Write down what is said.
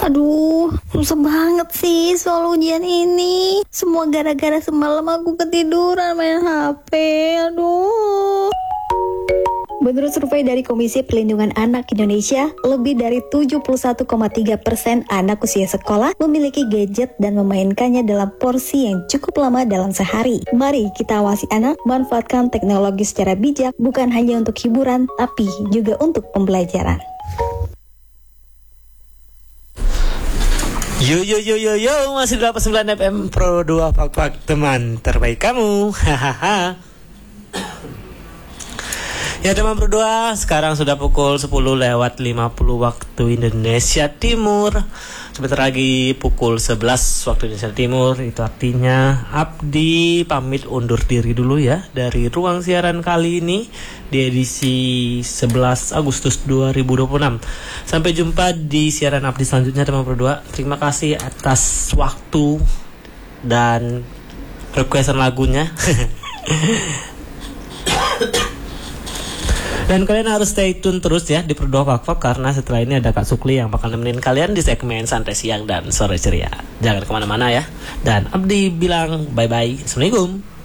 Aduh, susah banget sih soal ujian ini. Semua gara-gara semalam aku ketiduran main HP. Aduh. Menurut survei dari Komisi Perlindungan Anak Indonesia, lebih dari 71,3% anak usia sekolah memiliki gadget dan memainkannya dalam porsi yang cukup lama dalam sehari. Mari kita awasi anak manfaatkan teknologi secara bijak, bukan hanya untuk hiburan, tapi juga untuk pembelajaran. Yo, masih 89 FM Pro 2 Pak teman terbaik kamu. Hahaha. Ya teman berdua, sekarang sudah pukul 10:50 waktu Indonesia Timur. Sebentar lagi pukul 11 waktu Indonesia Timur. Itu artinya Abdi pamit undur diri dulu ya dari ruang siaran kali ini di edisi 11 Agustus 2026. Sampai jumpa di siaran Abdi selanjutnya teman berdua. Terima kasih atas waktu dan requestan lagunya. Dan kalian harus stay tune terus ya di Pro2 Pak karena setelah ini ada Kak Sukli yang bakal nemenin kalian di segmen Santai Siang dan Sore Ceria. Jangan kemana-mana ya. Dan Abdi bilang bye-bye. Assalamualaikum.